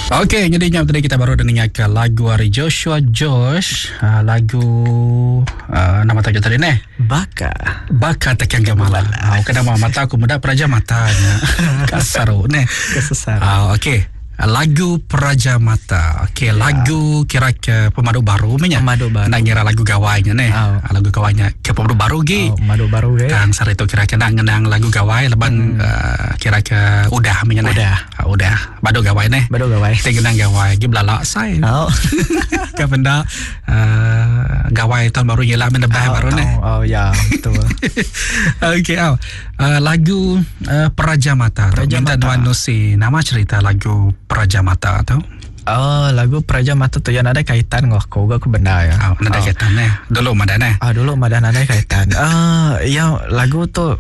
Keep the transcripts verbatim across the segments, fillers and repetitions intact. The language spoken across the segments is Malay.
Okey, jadinya tadi kita baru dengarkan lagu dari Joshua Josh, uh, lagu uh, nama tajuk tadi ni Baka Baka Tekian Gamala. Ah, kenapa mata aku muda Praja Matanya. Kasar ni. Kesesar. Ah, okey. Lagu Praja Mata. Okey, ya. Lagu kira ke pemadu baru punya. Pemadu baru. Nak ngira lagu gawainya ni. Oh. Lagu gawainya ke pemadu baru gi. Oh, pemadu baru ge. Kang sari tu kira ke nak ngenang lagu gawai leban hmm. uh, kira ke udah punya ni. Udah. Uh, udah. Badu gawai ni. Badu gawai. Kita ngenang gawai gi belala sai. Oh. Ke benda uh, gawai tahun baru ialah menebah oh, baru oh, ni. Oh ya, betul. Okey, oh. uh, lagu uh, Praja Mata. Praja Minta Mata. Nuan Nusi nama cerita lagu Praja Mata tu. Oh, lagu Praja Mata tu yang ada kaitan dengan aku, aku benda ya. Oh, ada oh. kaitan ni. Dulu madan ni. Ah, dulu madan ada kaitan. Ah, yang lagu tu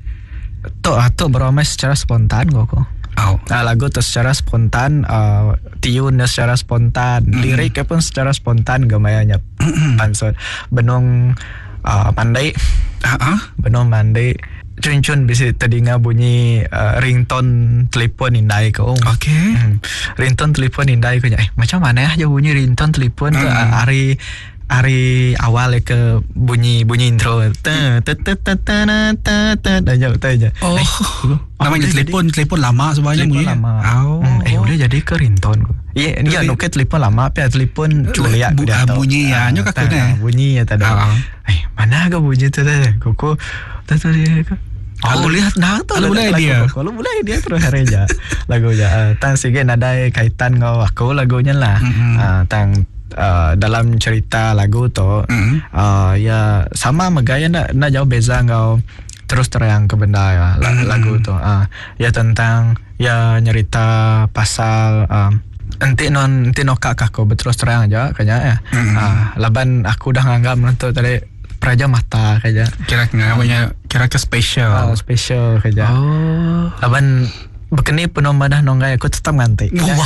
tu atau beramai secara spontan aku. Oh. Ah, lagu tu secara spontan, uh, tune secara spontan, mm-hmm. liriknya pun secara spontan gamayanya. Mm-hmm. Pansot benong uh, pandai. Uh-huh. Benong pandai. Cun-cun bisa terdengar bunyi uh, ringtone telefon indai ko. Okey. Hmm. Ringtone telefon indai ko. Eh, macam mana aja bunyi ringtone telefon tu mm. hari hari awal ke bunyi bunyi intro. Ta ta ta ta ta ta ta aja aja. Oh. Namanya telefon telefon lama sebenarnya bunyi. Lama. Oh. Hmm. Eh, boleh jadi ke ringtone ko. Iya, dia no ke telefon lama tapi telefon culiak Bu, dia tahu. Bunyi ya, nyo kakak ni. Bunyi ya tadi. Eh, mana ke bunyi tu dah? Koko tadi ke. Kalau lihat nah tu kalau boleh dia kalau boleh dia terus hareja lagunya uh, tang sige ada kaitan ngau aku lagunya lah mm-hmm. uh, tang uh, dalam cerita lagu tu mm-hmm. uh, ya sama megaya nak nak jauh beza ngau terus terang ke benda ya mm-hmm. lagu tu uh, ya tentang ya nyerita pasal uh, enti non enti nokak aku terus terang aja kayaknya ya mm-hmm. uh, laban aku dah nganggap menentu tadi Praja Mata kaja. Kira namanya kira ke special. Oh, special kaja. Oh. Laban bekeni penuh madah nonggai aku tetap nganti. Wah.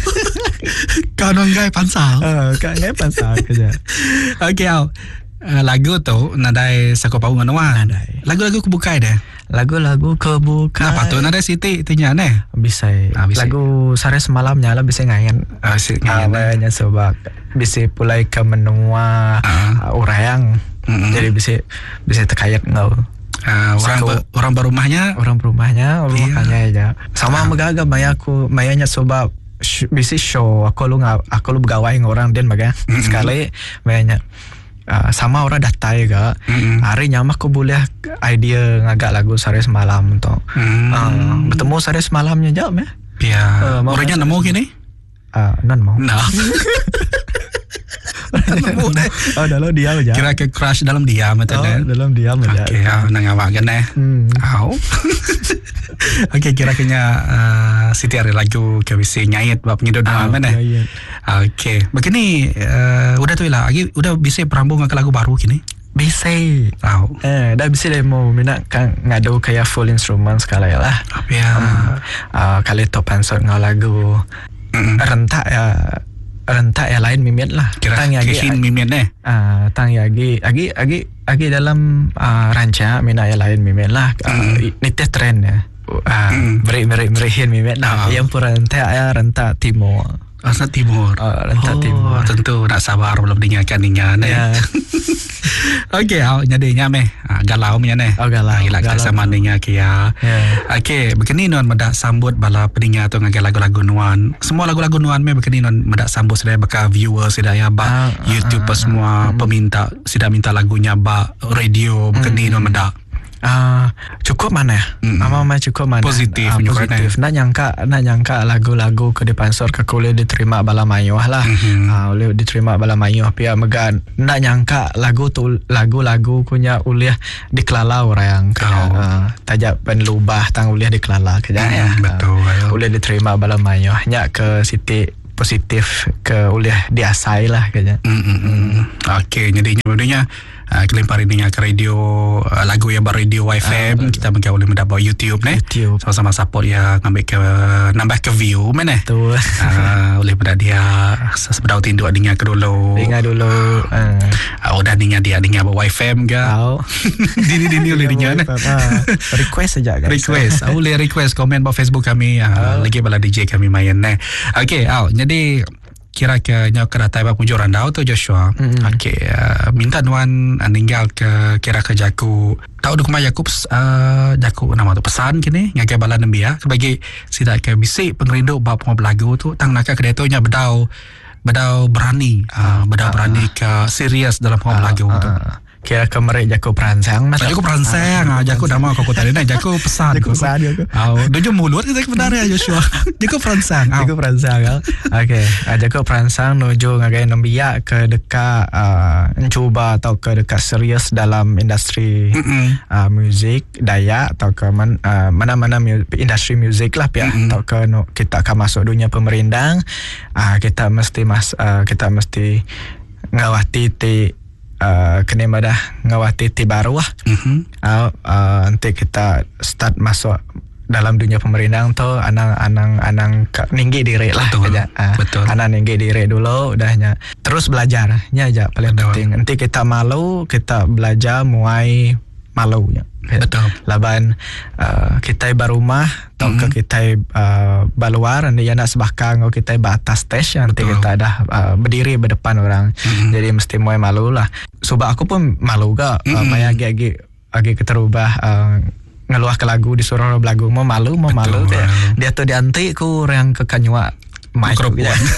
Kau nonggai pansal. Oh, kau nonggai pansal kaja. Okey, au. Uh, lagu tu nadai sakopau nganoan. Nadai. Lagu-lagu kebukai dah. Lagu-lagu kebukai. Kenapa tu nadai Siti tanya ni? Bisa. Ah, bisa. Lagu Sare Semalam nyala bisa ngayan. Ah, bisa ngayan. Banyak sebab bisa pulai ke menua uh. uh, urayang. Mm-hmm. Jadi bisa bisa terkait ngau. Uh, orang be, orang berumahnya, orang berumahnya, orang yeah. Makanya aja. Sama uh. megaga maya aku, mayanya sebab sh- bisa show aku lu ngap, aku lu bergawai dengan orang dan baga. Mm-hmm. Sekali mayanya uh, sama orang datai ga. Mm-hmm. Hari nyamak aku boleh idea ngagak lagu Sare Semalam tu. Mm-hmm. Uh, bertemu Sare Semalamnya jam ya. Ya. Yeah. Uh, orangnya nemu gini? Ah, uh, non mau. Nah. Oh, dalam diam aja. Kira ke crush dalam diam oh, dalam diam aja. Okey, ah nang awak kan eh. Hmm. Au. Okey, kira kena uh, Siti hari lagu ke bisi nyait bab ngidod oh, mana. Okey. Begini uh, udah tu lah. Lagi udah bisa perambung ke lagu baru kini. Bisa. Tahu. Eh, dah bisa demo minat kan ngadu kayak full instrument sekali lah. Ya. Um, uh, kali top answer ngau lagu. Mm-mm. Rentak ya. Rentak yang lain mimit lah. Kira tang yagi mimit ni. Ah, tang yagi agi agi agi dalam uh, ranca mina yang lain mimit lah. Uh, mm. Nitih trend ya. Ah, mm. beri beri berihin mimit lah. Oh. Yang pun rentak ya rentak timur. Rasa timur. Oh, rentak oh, timur. Tentu nak sabar belum dengarkan ninya ni. Ya. Okey, awak nyadinya meh. Galau punya ni. Oh, galau. Gila kita sama ninya kia. Yeah. Okey, begini nuan medak sambut bala pendengar tu ngagak lagu-lagu nuan. Semua lagu-lagu nuan meh begini nuan medak sambut sedaya baka viewer sedaya ba uh, YouTube uh, semua uh, peminta sudah minta lagunya ba radio begini uh, nuan medak. Uh, cukup mana? Mm. Ama-ama cukup mana? Positif, uh, positif. Nak nyangka, nak nyangka lagu-lagu ke depan sor ke boleh diterima bala mayuh lah. Mm-hmm. Uh, boleh diterima bala mayuh. Pia megan. Nak nyangka lagu tu lagu-lagu punya uliah dikelala orang. Oh. Uh, tajak penlubah tang uliah dikelala kerja mm, ya. Betul. Uh, boleh diterima bala mayuh. Nyak ke Siti positif ke uliah diasai lah kerja. Mm-mm. Okey, jadinya bedanya uh, kelempar ini ke radio uh, lagu yang radio Y F M, uh, kita mungkin boleh mendapat YouTube ni. YouTube. Sama-sama support ya, ngambil ke nambah ke view mana. Betul. Uh, oleh pada dia sebedau tinduk dengar ke dulu. Dengar dulu. Uh. Uh, udah dengar dia dengar Y F M ke. Tahu. Dini-dini boleh dengar. Request saja guys. Request. Uh, boleh request komen di Facebook kami. Uh, uh. Lagi bala D J kami main ni. Okey, oh, jadi kira ke nyok kena taiba pujuran dau tu Joshua. Mm-hmm. Okey, uh, minta nuan uh, ninggal ke kira ke jaku. Tahu duk mai jaku uh, jaku nama tu pesan kini ngagai bala nembia sebagai sidak ke bisik pengerindu bab mau belagu tu tang nak ke tu nya bedau bedau berani uh, bedau uh, berani ke serius dalam mau uh, belagu uh, tu. Kira ke mereka jaku peransang mas jaku peransang ah jaku nama kau tadi nak jaku pesan jaku pesan jaku oh dojo mulut kita sebenarnya Joshua jaku peransang jaku peransang okey jaku peransang nuju ngagai nembia ke dekat uh, mencuba atau ke dekat serius dalam industri uh, muzik Dayak atau ke man, uh, mana-mana mu, industri muzik lah pihak atau ke no, kita akan masuk dunia pemerintah uh, kita mesti mas uh, kita mesti ngawati ti Uh, kena madah ngawati ti baru lah. Mm-hmm. Uh, uh, nanti kita start masuk dalam dunia pemerintahan tu anang-anang anang ninggi diri lah. Betul. Aja. Uh, Betul. Anang ninggi diri dulu udahnya. Terus belajarnya aja paling Betul. penting. Nanti kita malu, kita belajar mulai malunya. Betul. Laban uh, kita barumah atau mm-hmm. ke kita uh, baluar nanti yang nak sebakang atau kita batas stage nanti Betul. kita dah uh, berdiri berdepan orang. Mm-hmm. Jadi mesti mulai malu lah. Sebab aku pun malu gak mm-hmm. uh, maya agi agi keterubah uh, ngeluah ke lagu disuruh lagu mau malu mau Betul. malu dia, dia tu dianti ku orang ke kanyua mikrofon.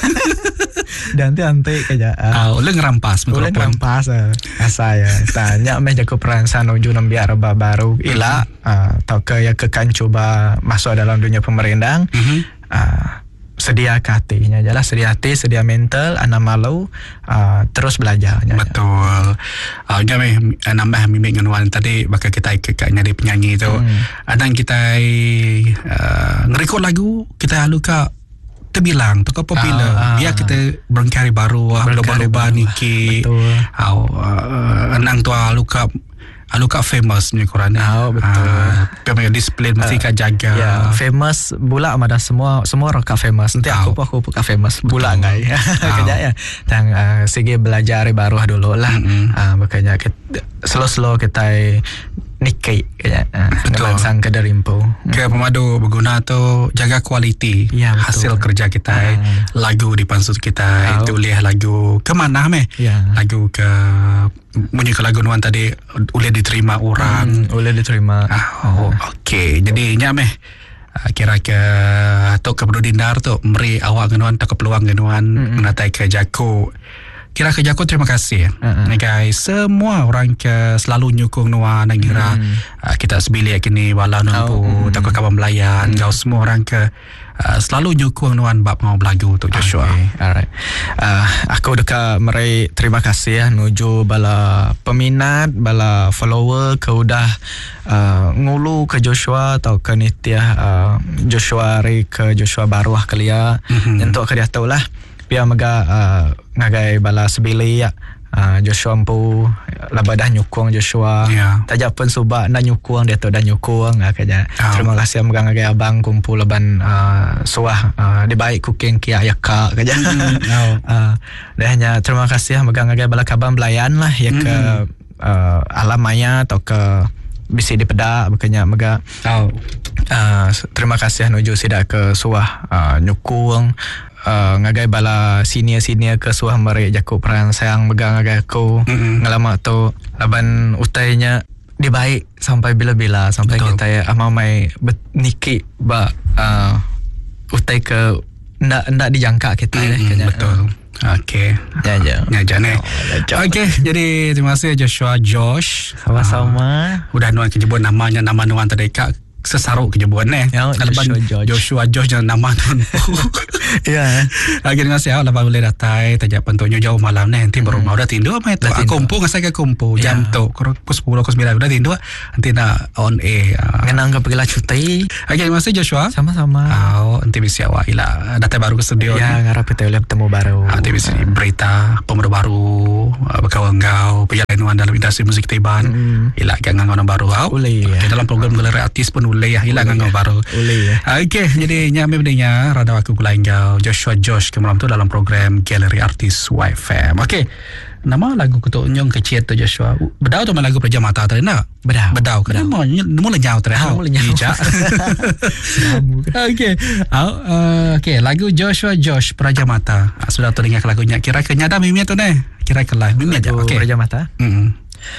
Dan tu antik aja. Ah, uh, uleng rampas mikrofon. Uleng rampas uh, asa ya. Tanya meh jago peransang nuju nambiar baru ila uh, atau ke ya ke kan coba masuk dalam dunia pemerintahan. Mm-hmm. Uh, sedia hatinya jelas sedia hati sedia mental anak malu uh, terus belajarnya. Betul. Ah uh, meh nambah mimik nganuan tadi bakal kita ikutnya di penyanyi tu. Hmm. Adang kita uh, ngerekod lagu kita haluka terbilang tu kau popular ah, ah, biar kita berkarya baru lupa-lupa niki au uh, anang tu aluka aluka famous ni korang oh, betul uh, display mesti uh, kau jaga yeah, famous pula ada semua semua orang kau famous nanti aku pun aku pun famous pula ngai kerja ya tang uh, segi belajar baru dulu lah mm-hmm. uh, makanya slow-slow kita Niki kayaknya uh, sang ke derimpo ke pemadu berguna tu jaga kualiti ya, hasil kerja kita uh, lagu di pansut kita uh, itu lihat lagu ke mana meh ya. Lagu ke bunyi ke lagu nuan tadi boleh diterima orang boleh hmm, diterima ah, oh, uh. okey jadi nya meh kira ke tu ke Brodindar tu meri awak genuan tak kepeluang genuan mm-hmm. menatai ke Jaku kira ke Jaku terima kasih uh-huh. Nah, guys semua orang ke selalu nyukung nuan dan kira mm. uh, kita sebilik kini walau nampu oh, mm. tak kawan belayan mm. kau semua orang ke uh, selalu nyukung nuan bab mau belagu tu Joshua. Okay. Alright. Uh, aku dekat meri terima kasih ya nuju bala peminat bala follower ke udah uh, ngulu ke Joshua atau ke Nitya uh, Joshua Ri ke Joshua Baruah kelia mm-hmm. Untuk ke dia tahu lah pia maga uh, ngagai bala sebili ya uh, Joshua ampu laba dah nyukung Joshua yeah. Tajak pun subak nak nyukung dia tu dah nyukung uh, kaya oh. Terima kasih maga ngagai abang kumpul leban uh, suah uh, di baik cooking kia ayaka kaya mm, oh. uh, dahnya terima kasih maga ngagai bala kabang belayan lah ya mm. ke uh, alam maya atau ke bisi di pedak bukannya maga oh. uh, terima kasih nuju sidak ke suah uh, nyukung Uh, ngagai bala senior-senior ke suah meri Jaku peransang megang ngagai aku mm-hmm. ngelama tu laban utainya dibaik sampai bila-bila sampai Betul. Kita ya amamai niki ba uh, utai ke ndak ndak dijangka kita mm-hmm. kayaknya. Betul. Okey. Ya ya. Ya jane. Okey, jadi terima kasih Joshua Josh. Sama-sama. Uh, udah nuan kejebut namanya nama nuan tadi kak sesaruk kejebuan eh. Ya, Joshua Josh. Joshua Josh jangan nama tu. Ya. Lagi dengan saya lepas boleh datai tajak pentunyo jauh malam ni nanti baru mau dah tindu apa itu. Aku kumpu ngasai ke kumpu jam tu pukul sepuluh pukul sembilan udah tindu nanti nak on air. Ngenang ke pergilah cuti. Oke, terima kasih Joshua. Sama-sama. Oh, nanti bisa awak ila datai baru ke studio. Ya, ngarap kita boleh bertemu baru. Nanti bisa berita pemuda baru, berkawan kau, perjalanan dalam industri musik Tiban. Ila jangan ngono baru. Boleh. Okay, dalam program Galeri Artis pun boleh ya hilang ngono baru. Boleh ya. Okey, jadi nyampe bedanya rada aku kulain kau Joshua Josh ke malam tu dalam program Galeri Artis Y F M. Okey. Nama lagu kutu nyong kecil tu Joshua. Bedau tu lagu Praja Mata tadi nak? Bedau. Bedau. Kan mau mau lenyau tadi. Mau lenyau. Okey. Okey, lagu Joshua Josh Praja Mata. Sudah tu dengar lagunya. Kira ke nyada mimi tu ne? Kira ke lah mimi aja. Okey. Praja Mata. Hmm.